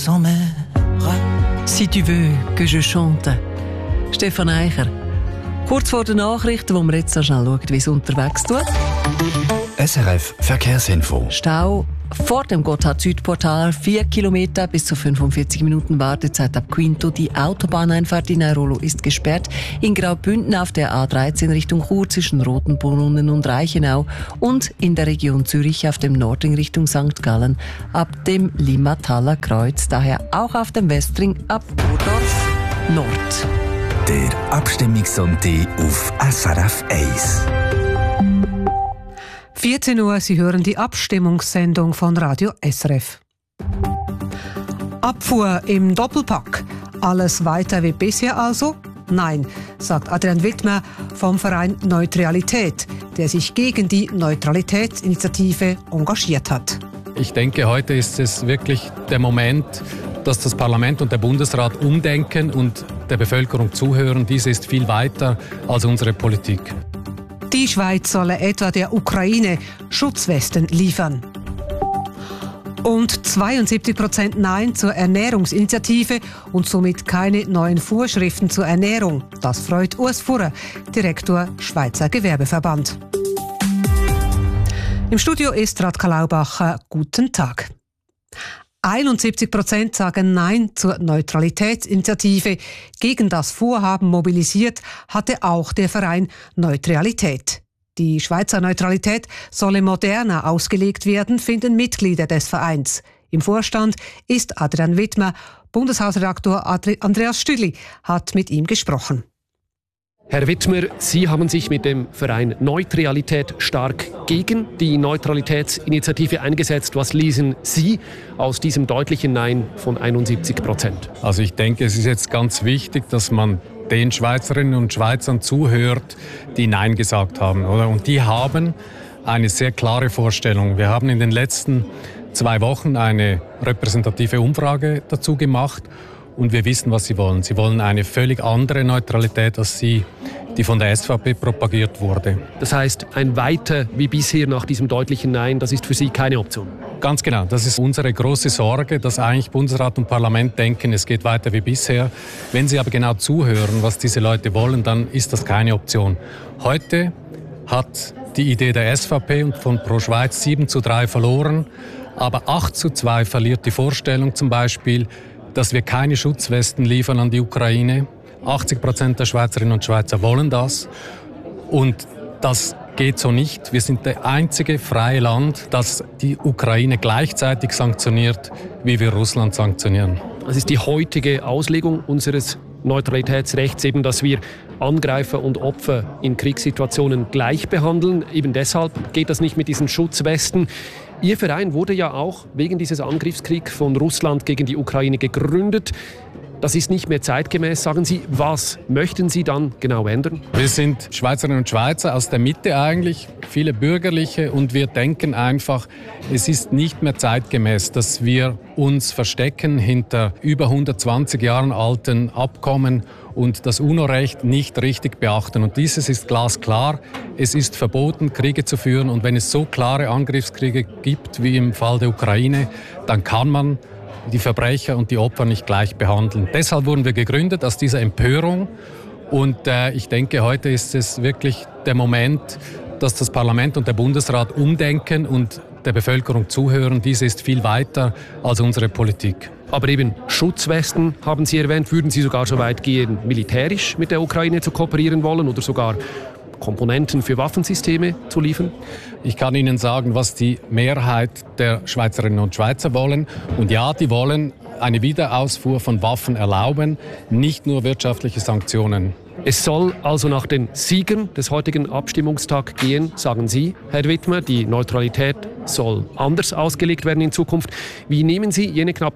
sans mer. Si tu veux que je chante. Stefan Eicher. Kurz vor den Nachrichten, wo wir jetzt so schnell schauen, wie es unterwegs tut. SRF Verkehrsinfo. Stau vor dem Gotthard-Südportal, 4 Kilometer bis zu 45 Minuten Wartezeit ab Quinto. Die Autobahneinfahrt in Airolo ist gesperrt. In Graubünden auf der A13 Richtung Chur zwischen Rotenbrunnen und Reichenau und in der Region Zürich auf dem Nordring Richtung St. Gallen ab dem Limmataler Kreuz. Daher auch auf dem Westring ab Burdorf Nord. Der Abstimmungssonntag auf SRF 1. 14 Uhr, Sie hören die Abstimmungssendung von Radio SRF. Abfuhr im Doppelpack. Alles weiter wie bisher also? Nein, sagt Adrian Widmer vom Verein Neutralität, der sich gegen die Neutralitätsinitiative engagiert hat. Ich denke, heute ist es wirklich der Moment, dass das Parlament und der Bundesrat umdenken und der Bevölkerung zuhören. Dies ist viel weiter als unsere Politik. Die Schweiz solle etwa der Ukraine Schutzwesten liefern. Und 72% Nein zur Ernährungsinitiative und somit keine neuen Vorschriften zur Ernährung. Das freut Urs Furrer, Direktor Schweizer Gewerbeverband. Im Studio ist Radka Laubacher. Guten Tag. 71% sagen Nein zur Neutralitätsinitiative. Gegen das Vorhaben mobilisiert hatte auch der Verein Neutralität. Die Schweizer Neutralität solle moderner ausgelegt werden, finden Mitglieder des Vereins. Im Vorstand ist Adrian Widmer. Bundeshausredaktor Andreas Stüdli hat mit ihm gesprochen. Herr Widmer, Sie haben sich mit dem Verein Neutralität stark gegen die Neutralitätsinitiative eingesetzt. Was lesen Sie aus diesem deutlichen Nein von 71%? Also ich denke, es ist jetzt ganz wichtig, dass man den Schweizerinnen und Schweizern zuhört, die Nein gesagt haben, oder? Und die haben eine sehr klare Vorstellung. Wir haben in den letzten 2 Wochen eine repräsentative Umfrage dazu gemacht. Und wir wissen, was sie wollen. Sie wollen eine völlig andere Neutralität als die von der SVP propagiert wurde. Das heißt, ein Weiter wie bisher nach diesem deutlichen Nein, das ist für Sie keine Option? Ganz genau. Das ist unsere große Sorge, dass eigentlich Bundesrat und Parlament denken, es geht weiter wie bisher. Wenn sie aber genau zuhören, was diese Leute wollen, dann ist das keine Option. Heute hat die Idee der SVP und von Pro Schweiz 7:3 verloren. Aber 8:2 verliert die Vorstellung zum Beispiel, dass wir keine Schutzwesten liefern an die Ukraine. 80% der Schweizerinnen und Schweizer wollen das. Und das geht so nicht. Wir sind das einzige freie Land, das die Ukraine gleichzeitig sanktioniert, wie wir Russland sanktionieren. Das ist die heutige Auslegung unseres Neutralitätsrechts, eben, dass wir Angreifer und Opfer in Kriegssituationen gleich behandeln. Eben deshalb geht das nicht mit diesen Schutzwesten. Ihr Verein wurde ja auch wegen dieses Angriffskriegs von Russland gegen die Ukraine gegründet. Das ist nicht mehr zeitgemäß, sagen Sie. Was möchten Sie dann genau ändern? Wir sind Schweizerinnen und Schweizer aus der Mitte eigentlich, viele Bürgerliche, und wir denken einfach, es ist nicht mehr zeitgemäß, dass wir uns verstecken hinter über 120 Jahren alten Abkommen und das UNO-Recht nicht richtig beachten. Und dieses ist glasklar. Es ist verboten, Kriege zu führen. Und wenn es so klare Angriffskriege gibt wie im Fall der Ukraine, dann kann man die Verbrecher und die Opfer nicht gleich behandeln. Deshalb wurden wir gegründet aus dieser Empörung. Und ich denke, heute ist es wirklich der Moment, dass das Parlament und der Bundesrat umdenken und der Bevölkerung zuhören. Dies ist viel weiter als unsere Politik. Aber eben Schutzwesten haben Sie erwähnt. Würden Sie sogar so weit gehen, militärisch mit der Ukraine zu kooperieren wollen oder sogar Komponenten für Waffensysteme zu liefern? Ich kann Ihnen sagen, was die Mehrheit der Schweizerinnen und Schweizer wollen. Und ja, die wollen eine Wiederausfuhr von Waffen erlauben, nicht nur wirtschaftliche Sanktionen. Es soll also nach den Siegern des heutigen Abstimmungstags gehen, sagen Sie, Herr Widmer. Die Neutralität soll anders ausgelegt werden in Zukunft. Wie nehmen Sie jene knapp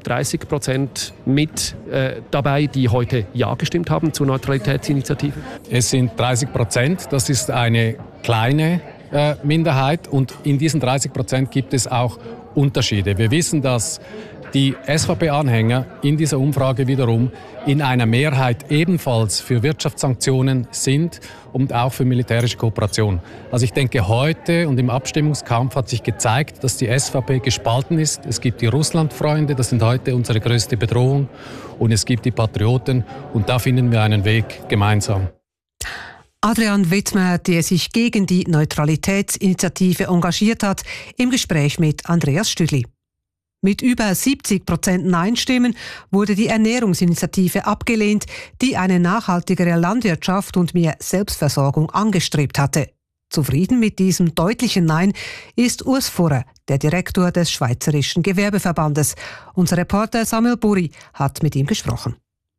30% mit dabei, die heute Ja gestimmt haben zur Neutralitätsinitiative? Es sind 30%, das ist eine kleine Minderheit, und in diesen 30% gibt es auch Unterschiede. Wir wissen, dass die SVP-Anhänger in dieser Umfrage wiederum in einer Mehrheit ebenfalls für Wirtschaftssanktionen sind und auch für militärische Kooperation. Also ich denke, heute und im Abstimmungskampf hat sich gezeigt, dass die SVP gespalten ist. Es gibt die Russlandfreunde, das sind heute unsere größte Bedrohung, und es gibt die Patrioten, und da finden wir einen Weg gemeinsam. Adrian Wittmer, der sich gegen die Neutralitätsinitiative engagiert hat, im Gespräch mit Andreas Stüdli. Mit über 70% Nein-Stimmen wurde die Ernährungsinitiative abgelehnt, die eine nachhaltigere Landwirtschaft und mehr Selbstversorgung angestrebt hatte. Zufrieden mit diesem deutlichen Nein ist Urs Furrer, der Direktor des Schweizerischen Gewerbeverbandes. Unser Reporter Samuel Buri hat mit ihm gesprochen.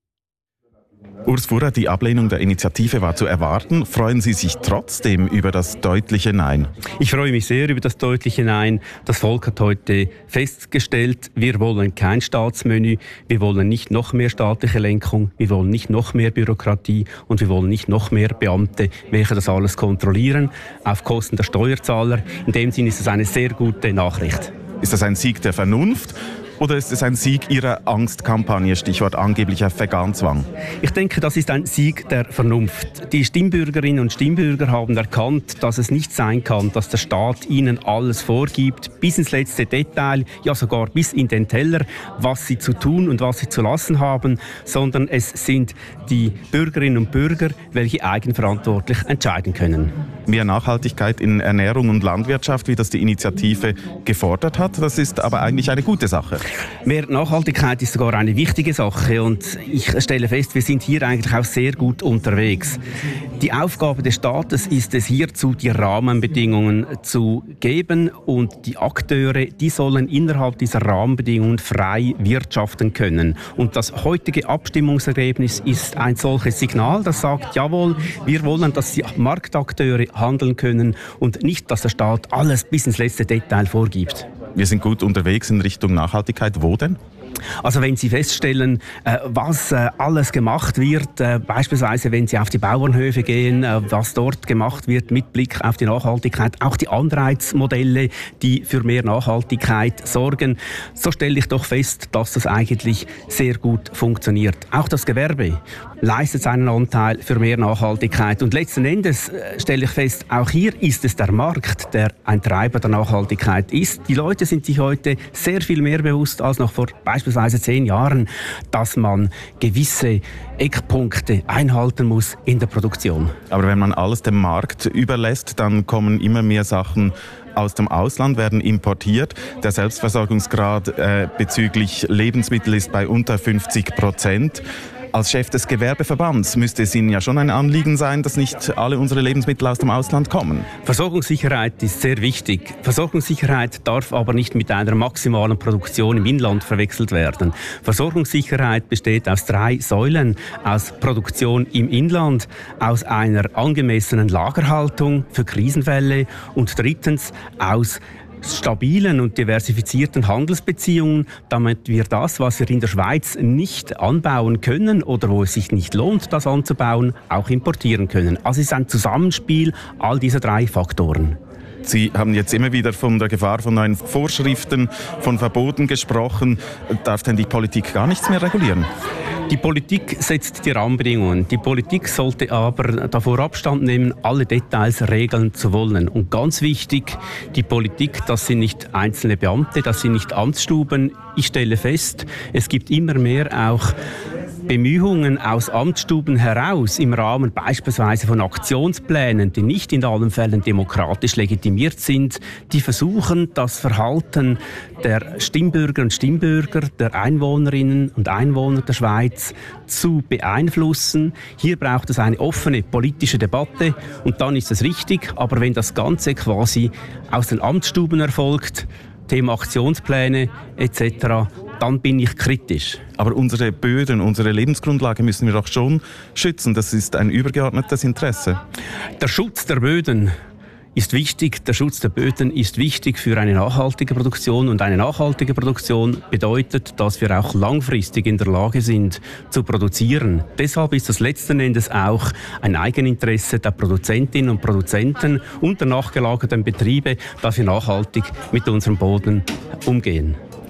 Urs Furrer, die Ablehnung der Initiative war zu erwarten. Freuen Sie sich trotzdem über das deutliche Nein? Ich freue mich sehr über das deutliche Nein. Das Volk hat heute festgestellt, wir wollen kein Staatsmenü, wir wollen nicht noch mehr staatliche Lenkung, wir wollen nicht noch mehr Bürokratie und wir wollen nicht noch mehr Beamte, welche das alles kontrollieren, auf Kosten der Steuerzahler. In dem Sinne ist es eine sehr gute Nachricht. Ist das ein Sieg der Vernunft? Oder ist es ein Sieg Ihrer Angstkampagne, Stichwort angeblicher Veganzwang? Ich denke, das ist ein Sieg der Vernunft. Die Stimmbürgerinnen und Stimmbürger haben erkannt, dass es nicht sein kann, dass der Staat ihnen alles vorgibt, bis ins letzte Detail, ja sogar bis in den Teller, was sie zu tun und was sie zu lassen haben, sondern es sind die Bürgerinnen und Bürger, welche eigenverantwortlich entscheiden können. Mehr Nachhaltigkeit in Ernährung und Landwirtschaft, wie das die Initiative gefordert hat, das ist aber eigentlich eine gute Sache. Mehr Nachhaltigkeit ist sogar eine wichtige Sache und ich stelle fest, wir sind hier eigentlich auch sehr gut unterwegs. Die Aufgabe des Staates ist es, hierzu die Rahmenbedingungen zu geben und die Akteure, die sollen innerhalb dieser Rahmenbedingungen frei wirtschaften können. Und das heutige Abstimmungsergebnis ist ein solches Signal, das sagt, jawohl, wir wollen, dass die Marktakteure handeln können und nicht, dass der Staat alles bis ins letzte Detail vorgibt. Wir sind gut unterwegs in Richtung Nachhaltigkeit. Wo denn? Also wenn Sie feststellen, was alles gemacht wird, beispielsweise wenn Sie auf die Bauernhöfe gehen, was dort gemacht wird mit Blick auf die Nachhaltigkeit, auch die Anreizmodelle, die für mehr Nachhaltigkeit sorgen, so stelle ich doch fest, dass das eigentlich sehr gut funktioniert. Auch das Gewerbe leistet seinen Anteil für mehr Nachhaltigkeit und letzten Endes stelle ich fest, auch hier ist es der Markt, der ein Treiber der Nachhaltigkeit ist. Die Leute sind sich heute sehr viel mehr bewusst als noch vor beispielsweise 10 Jahren, dass man gewisse Eckpunkte einhalten muss in der Produktion. Aber wenn man alles dem Markt überlässt, dann kommen immer mehr Sachen aus dem Ausland, werden importiert. Der Selbstversorgungsgrad bezüglich Lebensmittel ist bei unter 50%. Als Chef des Gewerbeverbands müsste es Ihnen ja schon ein Anliegen sein, dass nicht alle unsere Lebensmittel aus dem Ausland kommen. Versorgungssicherheit ist sehr wichtig. Versorgungssicherheit darf aber nicht mit einer maximalen Produktion im Inland verwechselt werden. Versorgungssicherheit besteht aus 3 Säulen: aus Produktion im Inland, aus einer angemessenen Lagerhaltung für Krisenfälle und drittens aus stabilen und diversifizierten Handelsbeziehungen, damit wir das, was wir in der Schweiz nicht anbauen können oder wo es sich nicht lohnt, das anzubauen, auch importieren können. Also es ist ein Zusammenspiel all dieser 3 Faktoren. Sie haben jetzt immer wieder von der Gefahr von neuen Vorschriften, von Verboten gesprochen. Darf denn die Politik gar nichts mehr regulieren? Die Politik setzt die Rahmenbedingungen. Die Politik sollte aber davor Abstand nehmen, alle Details regeln zu wollen. Und ganz wichtig, die Politik, das sind nicht einzelne Beamte, das sind nicht Amtsstuben. Ich stelle fest, es gibt immer mehr auch Bemühungen aus Amtsstuben heraus im Rahmen beispielsweise von Aktionsplänen, die nicht in allen Fällen demokratisch legitimiert sind, die versuchen, das Verhalten der Stimmbürger und Stimmbürger, der Einwohnerinnen und Einwohner der Schweiz zu beeinflussen. Hier braucht es eine offene politische Debatte und dann ist es richtig. Aber wenn das Ganze quasi aus den Amtsstuben erfolgt, Thema Aktionspläne etc., dann bin ich kritisch. Aber unsere Böden, unsere Lebensgrundlage müssen wir doch schon schützen. Das ist ein übergeordnetes Interesse. Der Schutz der Böden ist wichtig. Der Schutz der Böden ist wichtig für eine nachhaltige Produktion. Und eine nachhaltige Produktion bedeutet, dass wir auch langfristig in der Lage sind, zu produzieren. Deshalb ist das letzten Endes auch ein Eigeninteresse der Produzentinnen und Produzenten und der nachgelagerten Betriebe, dass wir nachhaltig mit unserem Boden umgehen.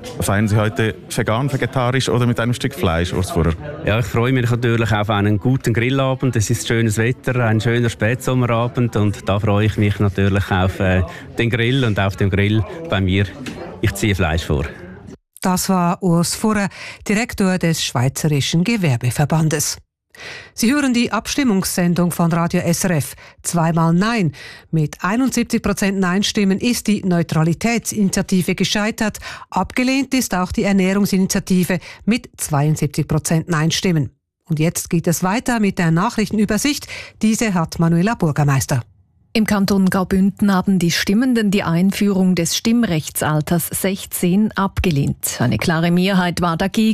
Feiern Sie heute vegan, vegetarisch oder mit einem Stück Fleisch, Urs Fuhrer? Ja, ich freue mich natürlich auf einen guten Grillabend. Es ist schönes Wetter, ein schöner Spätsommerabend und da freue ich mich natürlich auf den Grill und auf dem Grill bei mir. Ich ziehe Fleisch vor. Das war Urs Fuhrer, Direktor des Schweizerischen Gewerbeverbandes. Sie hören die Abstimmungssendung von Radio SRF. Zweimal Nein. Mit 71% Nein-Stimmen ist die Neutralitätsinitiative gescheitert. Abgelehnt ist auch die Ernährungsinitiative mit 72% Nein-Stimmen. Und jetzt geht es weiter mit der Nachrichtenübersicht. Diese hat Manuela Bürgermeister. Im Kanton Graubünden haben die Stimmenden die Einführung des Stimmrechtsalters 16 abgelehnt. Eine klare Mehrheit war dagegen.